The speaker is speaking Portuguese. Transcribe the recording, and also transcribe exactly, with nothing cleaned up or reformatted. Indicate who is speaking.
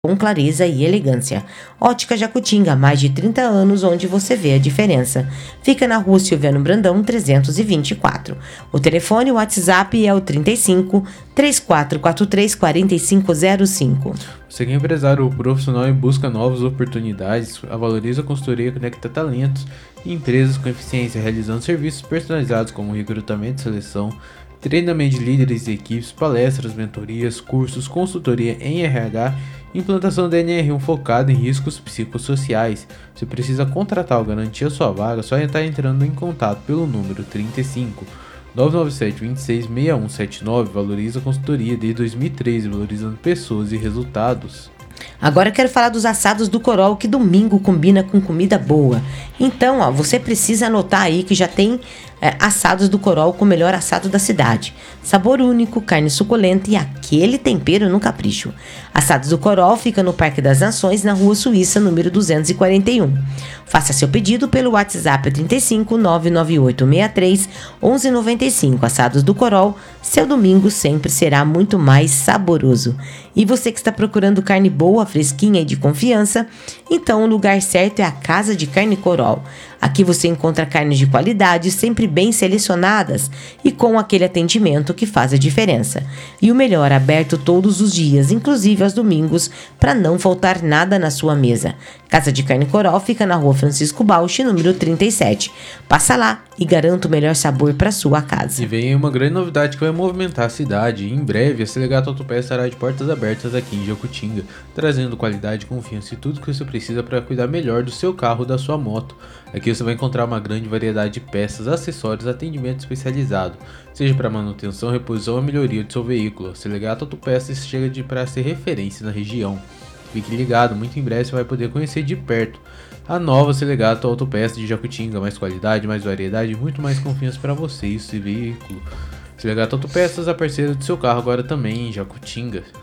Speaker 1: com clareza e elegância. Ótica Jacutinga, há mais de trinta anos, onde você vê a diferença. Fica na rua Silviano Brandão, trezentos e vinte e quatro. O telefone e o WhatsApp é o trinta e cinco, três quatro quatro três, quatro cinco zero cinco.
Speaker 2: Você que é empresário ou profissional e busca novas oportunidades, a Valoriza Consultoria conecta talentos e empresas com eficiência, realizando serviços personalizados como recrutamento e seleção, treinamento de líderes e equipes, palestras, mentorias, cursos, consultoria em R H, implantação da N R um focada em riscos psicossociais. Se precisa contratar ou garantir a sua vaga, só estar entrando em contato pelo número trinta e cinco, nove nove sete, vinte e seis, seis um sete nove. Valoriza Consultoria desde dois mil e treze, valorizando pessoas e resultados.
Speaker 1: Agora eu quero falar dos assados do Corol, que domingo combina com comida boa. Então, ó, você precisa anotar aí que já tem é, assados do Corol com o melhor assado da cidade. Sabor único, carne suculenta e aquele tempero no capricho. Assados do Corol fica no Parque das Nações, na Rua Suíça, número duzentos e quarenta e um. Faça seu pedido pelo WhatsApp trinta e cinco, nove nove oito seis três, onze noventa e cinco. Assados do Corol, seu domingo sempre será muito mais saboroso. E você que está procurando carne boa, fresquinha e de confiança, então o lugar certo é a Casa de Carne Corol. Aqui você encontra carnes de qualidade, sempre bem selecionadas e com aquele atendimento que faz a diferença. E o melhor, aberto todos os dias, inclusive aos domingos, para não faltar nada na sua mesa. Casa de Carne Corol fica na Rua Francisco Bausch, número trinta e sete. Passa lá e garanta o melhor sabor para sua casa.
Speaker 2: E vem uma grande novidade que vai movimentar a cidade. Em breve, a Selegato Autopeças estará de portas abertas aqui em Jacutinga, trazendo qualidade, confiança e tudo que você precisa para cuidar melhor do seu carro ou da sua moto. Aqui você vai encontrar uma grande variedade de peças, acessórios, atendimento especializado, seja para manutenção, reposição ou melhoria do seu veículo. A Selegato Autopeças chega de para ser referência na região. Fique ligado, muito em breve você vai poder conhecer de perto a nova Selegato Autopeças de Jacutinga. Mais qualidade, mais variedade e muito mais confiança para você e seu veículo. Selegato Autopeças, a parceira do seu carro agora também em Jacutinga.